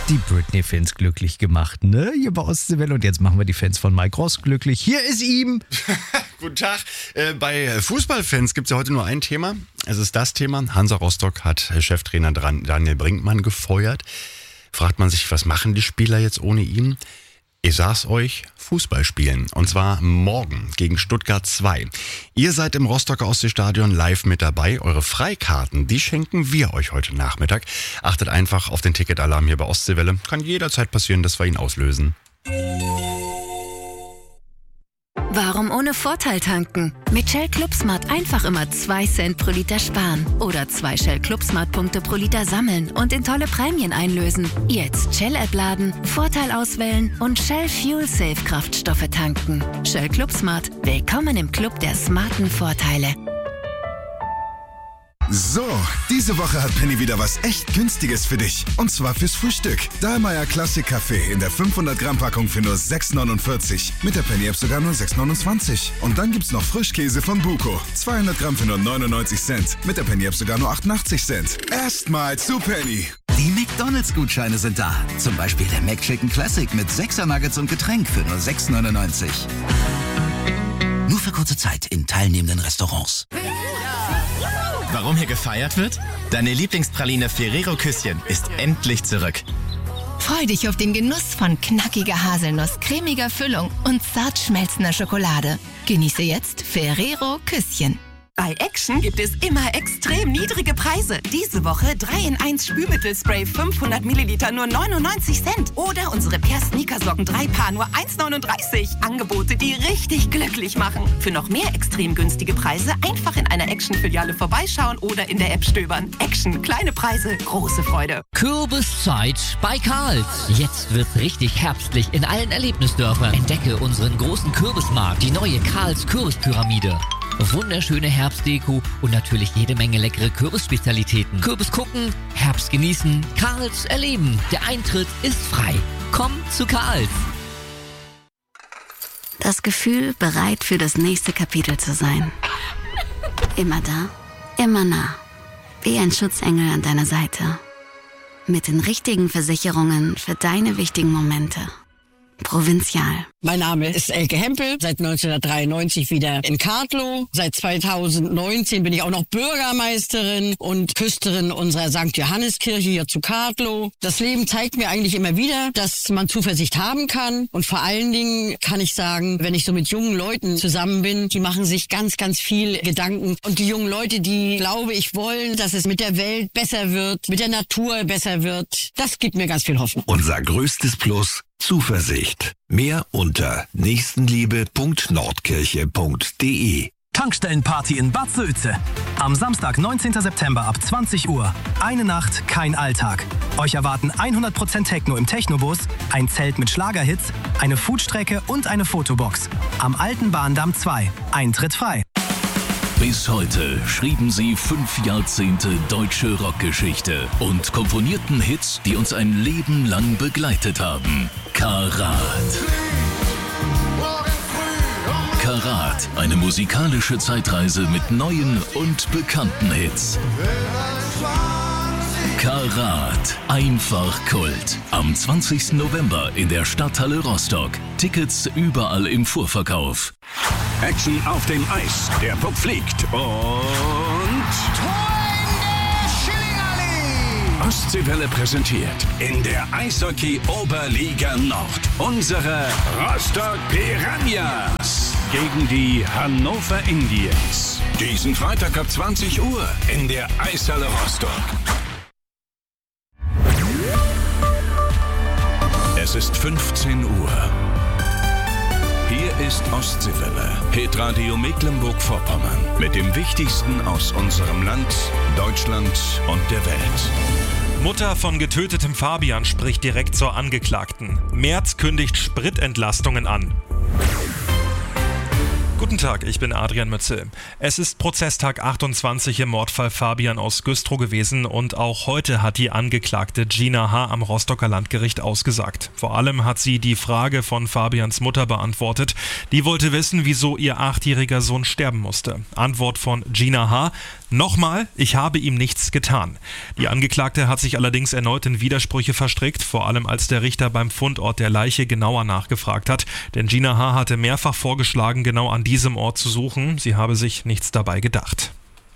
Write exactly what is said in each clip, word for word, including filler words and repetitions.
Die Britney-Fans glücklich gemacht, ne? Hier bei Ostseewelle. Und jetzt machen wir die Fans von Mike Ross glücklich. Hier ist ihm. Guten Tag. Äh, bei Fußballfans gibt es ja heute nur ein Thema. Es ist das Thema. Hansa Rostock hat Cheftrainer Daniel Brinkmann gefeuert. Fragt man sich, was machen die Spieler jetzt ohne ihn? Ich sag's euch, Fußball spielen. Und zwar morgen gegen Stuttgart zwei. Ihr seid im Rostocker Ostseestadion live mit dabei. Eure Freikarten, die schenken wir euch heute Nachmittag. Achtet einfach auf den Ticketalarm hier bei Ostseewelle. Kann jederzeit passieren, dass wir ihn auslösen. Warum ohne Vorteil tanken? Mit Shell ClubSmart einfach immer zwei Cent pro Liter sparen. Oder zwei Shell ClubSmart-Punkte pro Liter sammeln und in tolle Prämien einlösen. Jetzt Shell-App laden, Vorteil auswählen und Shell Fuel Safe Kraftstoffe tanken. Shell ClubSmart. Willkommen im Club der smarten Vorteile. So, diese Woche hat Penny wieder was echt Günstiges für dich. Und zwar fürs Frühstück. Dahlmeier Classic Kaffee in der fünfhundert Gramm Packung für nur sechs neunundvierzig. Mit der Penny-App sogar nur sechs neunundzwanzig. Und dann gibt's noch Frischkäse von Buko. zweihundert Gramm für nur neunundneunzig Cent. Mit der Penny-App sogar nur achtundachtzig Cent. Erstmal zu Penny. Die McDonalds-Gutscheine sind da. Zum Beispiel der McChicken Classic mit sechser Nuggets und Getränk für nur sechs neunundneunzig. Nur für kurze Zeit in teilnehmenden Restaurants. Warum hier gefeiert wird? Deine Lieblingspraline Ferrero Küsschen ist endlich zurück. Freu dich auf den Genuss von knackiger Haselnuss, cremiger Füllung und zart schmelzender Schokolade. Genieße jetzt Ferrero Küsschen. Bei Action gibt es immer extrem niedrige Preise. Diese Woche drei in eins Spülmittelspray fünfhundert Milliliter nur neunundneunzig Cent. Oder unsere Pair Sneakersocken drei Paar nur eins neununddreißig. Angebote, die richtig glücklich machen. Für noch mehr extrem günstige Preise einfach in einer Action-Filiale vorbeischauen oder in der App stöbern. Action, kleine Preise, große Freude. Kürbiszeit bei Karls. Jetzt wird's richtig herbstlich in allen Erlebnisdörfern. Entdecke unseren großen Kürbismarkt, die neue Karls Kürbispyramide. Wunderschöne Herbstdeko und natürlich jede Menge leckere Kürbisspezialitäten. Kürbis gucken, Herbst genießen, Karls erleben. Der Eintritt ist frei. Komm zu Karls. Das Gefühl, bereit für das nächste Kapitel zu sein. Immer da, immer nah. Wie ein Schutzengel an deiner Seite. Mit den richtigen Versicherungen für deine wichtigen Momente. Provinzial. Mein Name ist Elke Hempel, seit neunzehnhundertdreiundneunzig wieder in Kartlow. Seit zweitausendneunzehn bin ich auch noch Bürgermeisterin und Küsterin unserer Sankt Johanneskirche hier zu Kartlow. Das Leben zeigt mir eigentlich immer wieder, dass man Zuversicht haben kann. Und vor allen Dingen kann ich sagen, wenn ich so mit jungen Leuten zusammen bin, die machen sich ganz, ganz viel Gedanken. Und die jungen Leute, die, glaube ich, wollen, dass es mit der Welt besser wird, mit der Natur besser wird, das gibt mir ganz viel Hoffnung. Unser größtes Plus: Zuversicht. Mehr unter nächstenliebe punkt nordkirche punkt de. Tankstellenparty in Bad Sülze. Am Samstag, neunzehnten September ab zwanzig Uhr. Eine Nacht, kein Alltag. Euch erwarten hundert Prozent Techno im Technobus, ein Zelt mit Schlagerhits, eine Foodstrecke und eine Fotobox. Am Alten Bahndamm zwei. Eintritt frei. Bis heute schrieben sie fünf Jahrzehnte deutsche Rockgeschichte und komponierten Hits, die uns ein Leben lang begleitet haben. Karat. Karat, eine musikalische Zeitreise mit neuen und bekannten Hits. Karat, einfach Kult. Am zwanzigsten November in der Stadthalle Rostock. Tickets überall im Vorverkauf. Action auf dem Eis. Der Puck fliegt und... Tor in der Schillingallee! Ostseewelle präsentiert in der Eishockey-Oberliga Nord unsere Rostock Piranhas gegen die Hannover Indians. Diesen Freitag ab zwanzig Uhr in der Eishalle Rostock. Es ist fünfzehn Uhr. Hier ist Ostseewelle, Hitradio Mecklenburg-Vorpommern, mit dem Wichtigsten aus unserem Land, Deutschland und der Welt. Mutter von getötetem Fabian spricht direkt zur Angeklagten. Merz kündigt Spritentlastungen an. Guten Tag, ich bin Adrian Mützel. Es ist Prozesstag achtundzwanzig im Mordfall Fabian aus Güstrow gewesen und auch heute hat die Angeklagte Gina H. am Rostocker Landgericht ausgesagt. Vor allem hat sie die Frage von Fabians Mutter beantwortet. Die wollte wissen, wieso ihr achtjähriger Sohn sterben musste. Antwort von Gina H. Nochmal, ich habe ihm nichts getan. Die Angeklagte hat sich allerdings erneut in Widersprüche verstrickt, vor allem als der Richter beim Fundort der Leiche genauer nachgefragt hat. Denn Gina H. hatte mehrfach vorgeschlagen, genau an diesem Ort zu suchen. Sie habe sich nichts dabei gedacht.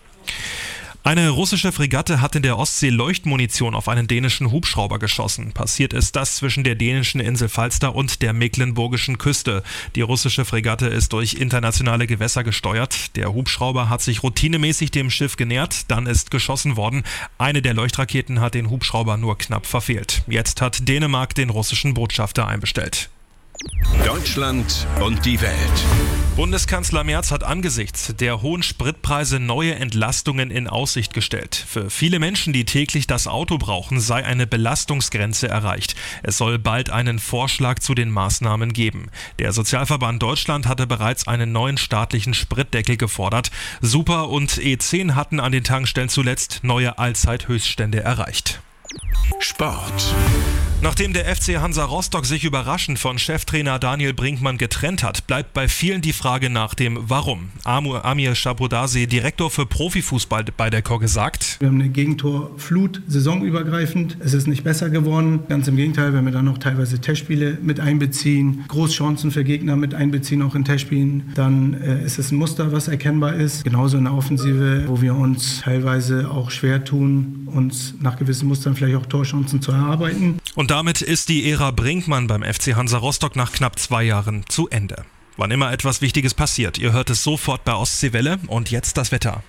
Eine russische Fregatte hat in der Ostsee Leuchtmunition auf einen dänischen Hubschrauber geschossen. Passiert ist das zwischen der dänischen Insel Falster und der mecklenburgischen Küste. Die russische Fregatte ist durch internationale Gewässer gesteuert. Der Hubschrauber hat sich routinemäßig dem Schiff genähert, dann ist geschossen worden. Eine der Leuchtraketen hat den Hubschrauber nur knapp verfehlt. Jetzt hat Dänemark den russischen Botschafter einbestellt. Deutschland und die Welt. Bundeskanzler Merz hat angesichts der hohen Spritpreise neue Entlastungen in Aussicht gestellt. Für viele Menschen, die täglich das Auto brauchen, sei eine Belastungsgrenze erreicht. Es soll bald einen Vorschlag zu den Maßnahmen geben. Der Sozialverband Deutschland hatte bereits einen neuen staatlichen Spritdeckel gefordert. Super und E zehn hatten an den Tankstellen zuletzt neue Allzeithöchststände erreicht. Sport. Nachdem der F C Hansa Rostock sich überraschend von Cheftrainer Daniel Brinkmann getrennt hat, bleibt bei vielen die Frage nach dem Warum. Amir Shabodasi, Direktor für Profifußball bei der Kogge, sagt: Wir haben eine Gegentorflut saisonübergreifend. Es ist nicht besser geworden. Ganz im Gegenteil, wenn wir dann noch teilweise Testspiele mit einbeziehen, Großchancen für Gegner mit einbeziehen, auch in Testspielen, dann äh, ist es ein Muster, was erkennbar ist. Genauso in der Offensive, wo wir uns teilweise auch schwer tun, uns nach gewissen Mustern vielleicht auch Torchancen zu erarbeiten. Und damit ist die Ära Brinkmann beim F C Hansa Rostock nach knapp zwei Jahren zu Ende. Wann immer etwas Wichtiges passiert, ihr hört es sofort bei Ostseewelle. Und jetzt das Wetter.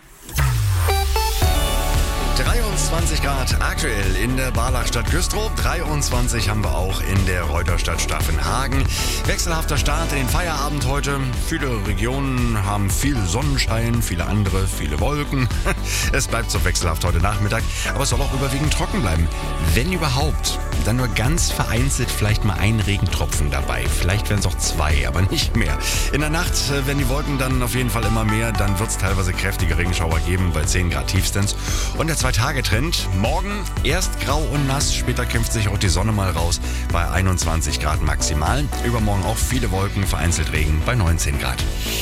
dreiundzwanzig Grad aktuell in der Barlachstadt Güstrow, dreiundzwanzig haben wir auch in der Reuterstadt Staffenhagen. Wechselhafter Start in den Feierabend heute. Viele Regionen haben viel Sonnenschein, viele andere viele Wolken. Es bleibt so wechselhaft heute Nachmittag, aber es soll auch überwiegend trocken bleiben. Wenn überhaupt, dann nur ganz vereinzelt vielleicht mal ein Regentropfen dabei. Vielleicht werden es auch zwei, aber nicht mehr. In der Nacht, wenn die Wolken dann auf jeden Fall immer mehr, dann wird es teilweise kräftige Regenschauer geben bei zehn Grad Tiefstens. Und der Zwei-Tage-Trend. Morgen erst grau und nass, später kämpft sich auch die Sonne mal raus bei einundzwanzig Grad maximal. Übermorgen auch viele Wolken, vereinzelt Regen bei neunzehn Grad.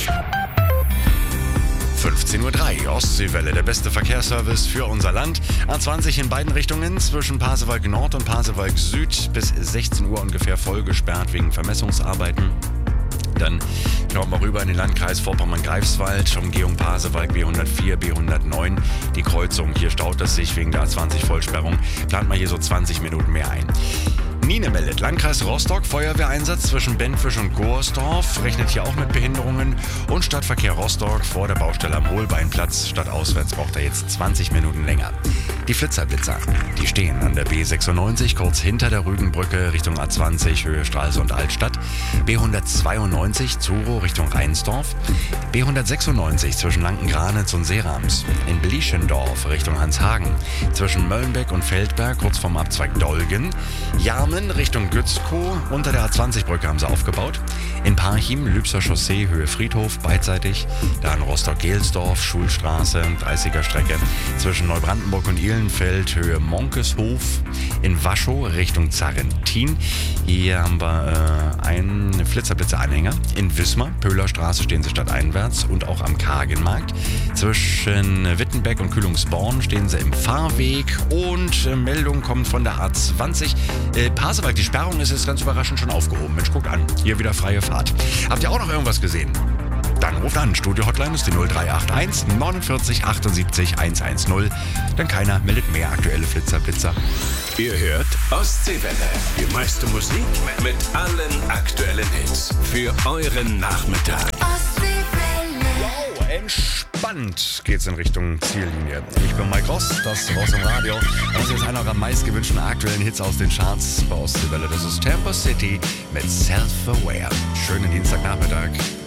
fünfzehn Uhr drei, Ostseewelle, der beste Verkehrsservice für unser Land. A zwanzig in beiden Richtungen, zwischen Pasewalk Nord und Pasewalk Süd bis sechzehn Uhr ungefähr voll gesperrt wegen Vermessungsarbeiten. Dann schauen wir rüber in den Landkreis Vorpommern-Greifswald, Umgehung Pasewalk B hundertvier, B hundertneun. Die Kreuzung, hier staut es sich wegen der A zwanzig Vollsperrung. Plant mal hier so zwanzig Minuten mehr ein. Nine meldet, Landkreis Rostock, Feuerwehreinsatz zwischen Bentfisch und Goersdorf, rechnet hier auch mit Behinderungen. Und Stadtverkehr Rostock vor der Baustelle am Holbeinplatz, stadtauswärts braucht er jetzt zwanzig Minuten länger. Die Flitzerblitzer, die stehen an der B sechsundneunzig, kurz hinter der Rügenbrücke Richtung A zwanzig, Höhe Stralsund Altstadt. B hundertzweiundneunzig, Zuro Richtung Reinsdorf. B hundertsechsundneunzig zwischen Lankengranitz und Serams. In Blieschendorf Richtung Hanshagen. Zwischen Möllenbeck und Feldberg, kurz vorm Abzweig Dolgen. Jarmen Richtung Gützkow, unter der A zwanzig-Brücke haben sie aufgebaut. In Parchim, Lübser Chaussee, Höhe Friedhof, beidseitig. Da in Rostock-Gelsdorf, Schulstraße, dreißiger Strecke. Zwischen Neubrandenburg und Ihlenfeld, Höhe Monkeshof. In Waschow, Richtung Zarrentin. Hier haben wir äh, einen Flitzerblitzer-Anhänger. In Wismar, Pöhlerstraße, stehen sie stadteinwärts und auch am Kagenmarkt. Zwischen Wittenbeck und Kühlungsborn stehen sie im Fahrweg. Und äh, Meldung kommt von der A zwanzig. Äh, Pasewalk, die Sperrung ist jetzt ganz überraschend schon aufgehoben. Mensch, guckt an, hier wieder freie Fahrt. Habt ihr auch noch irgendwas gesehen? Dann ruft an. Studio-Hotline ist die null drei acht eins neunundvierzig achtundsiebzig hundertzehn. Denn keiner meldet mehr aktuelle Flitzerblitzer. Ihr hört Ostseewelle. Die meiste Musik mit allen aktuellen Hits. Für euren Nachmittag. Wow, entspannt geht's in Richtung Ziellinie. Ich bin Mike Ross, das ist Ross im Radio. Das ist jetzt einer eurer meistgewünschten aktuellen Hits aus den Charts bei Ostseewelle. Das ist Tampa City mit Self-Aware. Schönen Dienstagnachmittag.